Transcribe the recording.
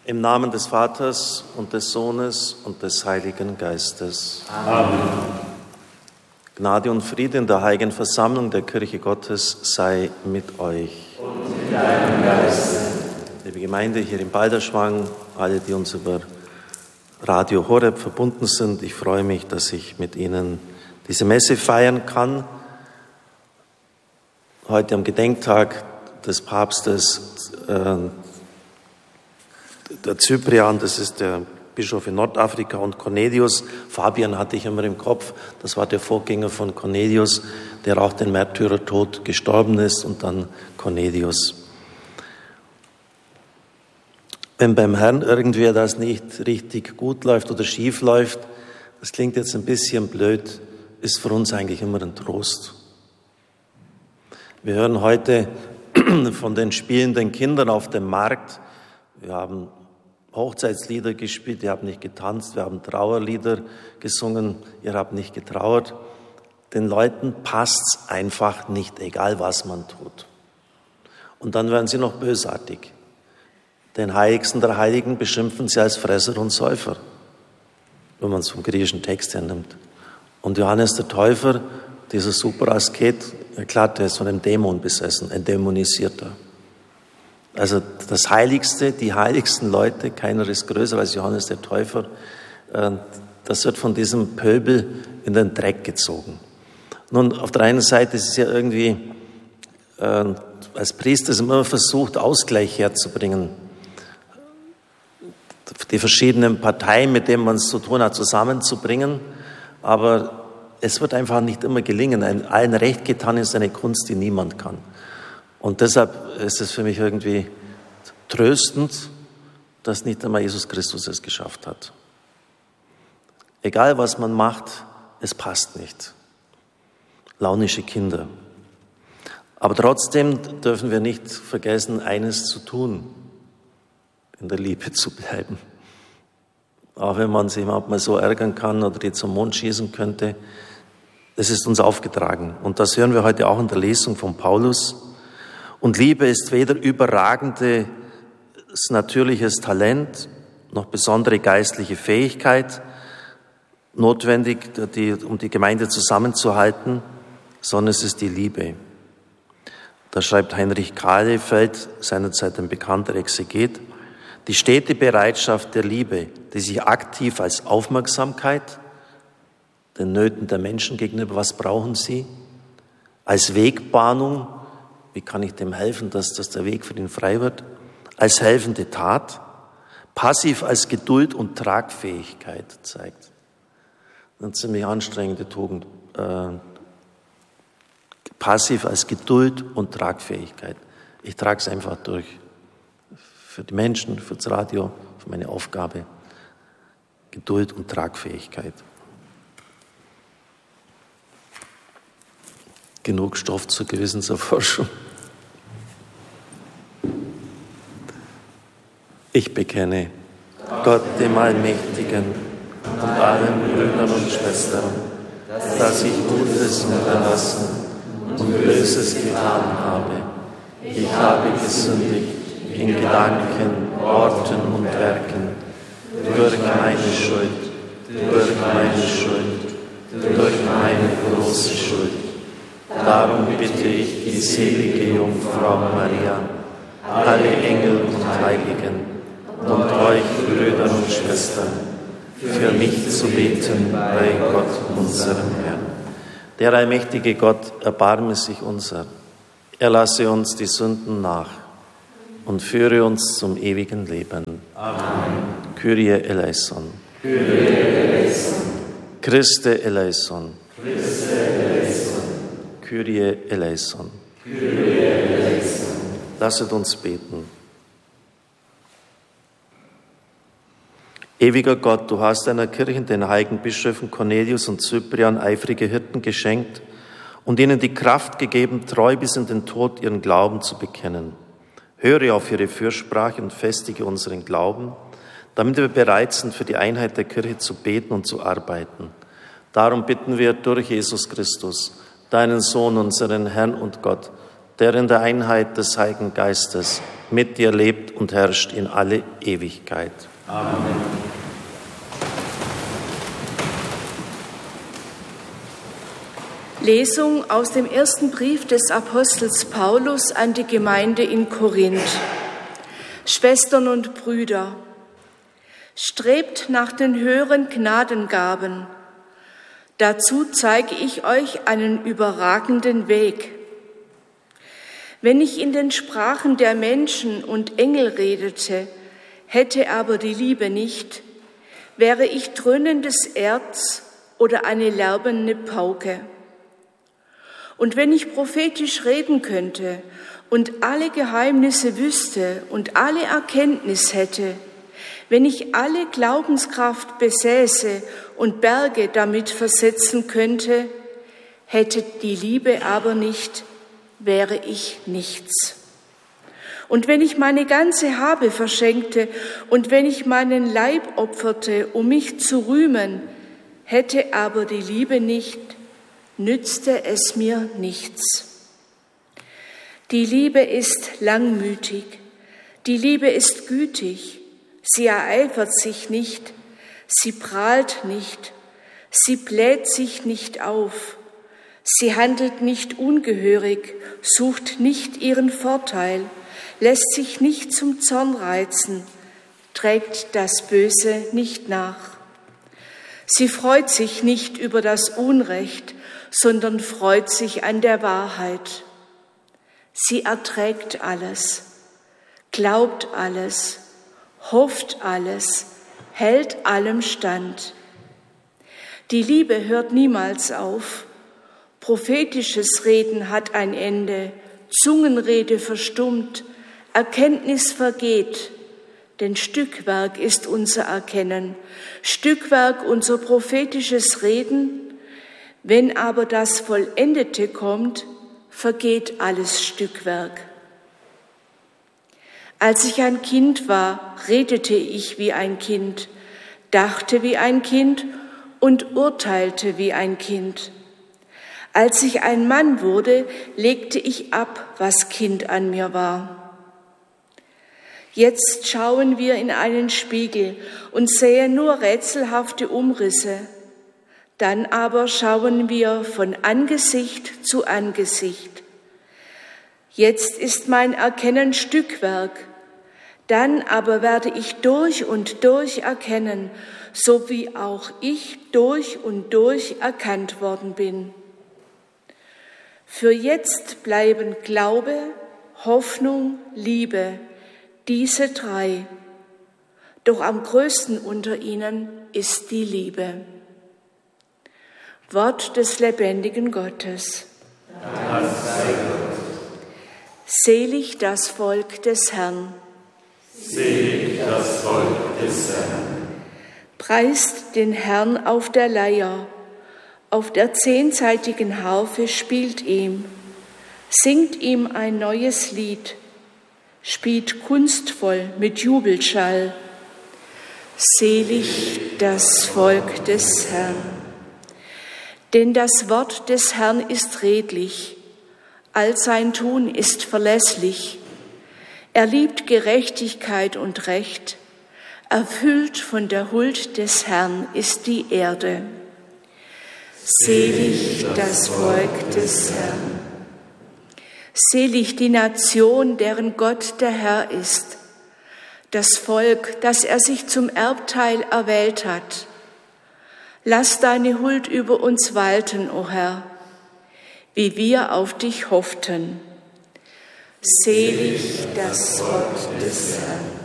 Im Namen des Vaters und des Sohnes und des Heiligen Geistes. Amen. Gnade und Friede in der heiligen Versammlung der Kirche Gottes sei mit euch. Und mit deinem Geiste. Liebe Gemeinde hier in Balderschwang, alle, die uns über Radio Horeb verbunden sind, ich freue mich, dass ich mit Ihnen diese Messe feiern kann. Heute am Gedenktag des Papstes, der Cyprian, das ist der Bischof in Nordafrika, und Cornelius. Fabian hatte ich immer im Kopf, das war der Vorgänger von Cornelius, der auch den Märtyrertod gestorben ist, und dann Cornelius. Wenn beim Herrn irgendwie das nicht richtig gut läuft oder schief läuft, das klingt jetzt ein bisschen blöd, ist für uns eigentlich immer ein Trost. Wir hören heute von den spielenden Kindern auf dem Markt. Wir haben Hochzeitslieder gespielt, ihr habt nicht getanzt, wir haben Trauerlieder gesungen, ihr habt nicht getrauert. Den Leuten passt's einfach nicht, egal was man tut. Und dann werden sie noch bösartig. Den Heiligsten der Heiligen beschimpfen sie als Fresser und Säufer, wenn man es vom griechischen Text her nimmt. Und Johannes der Täufer, dieser Superasket, klar, der ist von einem Dämon besessen, ein Dämonisierter. Also das Heiligste, die heiligsten Leute, keiner ist größer als Johannes der Täufer, das wird von diesem Pöbel in den Dreck gezogen. Nun, auf der einen Seite ist es ja irgendwie, als Priester ist immer versucht, Ausgleich herzubringen. Die verschiedenen Parteien, mit denen man es zu tun hat, zusammenzubringen, aber es wird einfach nicht immer gelingen. Allen recht getan ist eine Kunst, die niemand kann. Und deshalb ist es für mich irgendwie tröstend, dass nicht einmal Jesus Christus es geschafft hat. Egal was man macht, es passt nicht. Launische Kinder. Aber trotzdem dürfen wir nicht vergessen, eines zu tun: in der Liebe zu bleiben. Auch wenn man sich manchmal so ärgern kann oder die zum Mond schießen könnte, es ist uns aufgetragen. Und das hören wir heute auch in der Lesung von Paulus. Und Liebe ist weder überragendes natürliches Talent noch besondere geistliche Fähigkeit notwendig, um die Gemeinde zusammenzuhalten, sondern es ist die Liebe. Da schreibt Heinrich Kahlefeld, seinerzeit ein bekannter Exeget: Die stete Bereitschaft der Liebe, die sich aktiv als Aufmerksamkeit den Nöten der Menschen gegenüber, was brauchen sie, als Wegbahnung, wie kann ich dem helfen, dass der Weg für ihn frei wird, als helfende Tat, passiv als Geduld und Tragfähigkeit zeigt. Eine ziemlich anstrengende Tugend. Passiv als Geduld und Tragfähigkeit. Ich trage es einfach durch. Für die Menschen, für das Radio, für meine Aufgabe. Geduld und Tragfähigkeit. Genug Stoff zur Gewissenserforschung. Ich bekenne Gott, dem Allmächtigen, und allen Brüdern und Schwestern, dass ich Gutes unterlassen und Böses getan habe. Ich habe gesündigt in Gedanken, Worten und Werken, durch meine Schuld, durch meine große Schuld. Darum bitte ich die selige Jungfrau Maria, alle Engel und Heiligen und euch, Brüder und Schwestern, für mich zu beten bei Gott, unserem Herrn. Der allmächtige Gott, erbarme sich unser. Er lasse uns die Sünden nach und führe uns zum ewigen Leben. Amen. Kyrie eleison. Kyrie eleison. Christe eleison. Christe eleison. Kyrie eleison. Kyrie eleison. Lasset uns beten. Ewiger Gott, du hast deiner Kirche, den heiligen Bischöfen Cornelius und Cyprian, eifrige Hirten geschenkt und ihnen die Kraft gegeben, treu bis in den Tod ihren Glauben zu bekennen. Höre auf ihre Fürsprache und festige unseren Glauben, damit wir bereit sind, für die Einheit der Kirche zu beten und zu arbeiten. Darum bitten wir durch Jesus Christus, deinen Sohn, unseren Herrn und Gott, der in der Einheit des Heiligen Geistes mit dir lebt und herrscht in alle Ewigkeit. Amen. Lesung aus dem ersten Brief des Apostels Paulus an die Gemeinde in Korinth. Schwestern und Brüder, strebt nach den höheren Gnadengaben. Dazu zeige ich euch einen überragenden Weg. Wenn ich in den Sprachen der Menschen und Engel redete, hätte aber die Liebe nicht, wäre ich dröhnendes Erz oder eine lärmende Pauke. Und wenn ich prophetisch reden könnte und alle Geheimnisse wüsste und alle Erkenntnis hätte, wenn ich alle Glaubenskraft besäße und Berge damit versetzen könnte, hätte die Liebe aber nicht, wäre ich nichts. Und wenn ich meine ganze Habe verschenkte und wenn ich meinen Leib opferte, um mich zu rühmen, hätte aber die Liebe nicht, nützte es mir nichts. Die Liebe ist langmütig, die Liebe ist gütig, sie ereifert sich nicht, sie prahlt nicht, sie bläht sich nicht auf, sie handelt nicht ungehörig, sucht nicht ihren Vorteil, lässt sich nicht zum Zorn reizen, trägt das Böse nicht nach. Sie freut sich nicht über das Unrecht, sondern freut sich an der Wahrheit. Sie erträgt alles, glaubt alles, hofft alles, hält allem stand. Die Liebe hört niemals auf. Prophetisches Reden hat ein Ende, Zungenrede verstummt, Erkenntnis vergeht. Denn Stückwerk ist unser Erkennen, Stückwerk unser prophetisches Reden. Wenn aber das Vollendete kommt, vergeht alles Stückwerk. Als ich ein Kind war, redete ich wie ein Kind, dachte wie ein Kind und urteilte wie ein Kind. Als ich ein Mann wurde, legte ich ab, was Kind an mir war. Jetzt schauen wir in einen Spiegel und sehen nur rätselhafte Umrisse. Dann aber schauen wir von Angesicht zu Angesicht. Jetzt ist mein Erkennen Stückwerk, dann aber werde ich durch und durch erkennen, so wie auch ich durch und durch erkannt worden bin. Für jetzt bleiben Glaube, Hoffnung, Liebe, diese drei. Doch am größten unter ihnen ist die Liebe. Wort des lebendigen Gottes. Dank sei Gott. Selig das Volk des Herrn. Selig das Volk des Herrn. Preist den Herrn auf der Leier, auf der 10-saitigen Harfe spielt ihm, singt ihm ein neues Lied, spielt kunstvoll mit Jubelschall. Selig das Volk des Herrn. Denn das Wort des Herrn ist redlich, all sein Tun ist verlässlich. Er liebt Gerechtigkeit und Recht, erfüllt von der Huld des Herrn ist die Erde. Selig das Volk des Herrn. Selig die Nation, deren Gott der Herr ist, das Volk, das er sich zum Erbteil erwählt hat. Lass deine Huld über uns walten, o Herr, wie wir auf dich hofften. Selig das Wort des Herrn.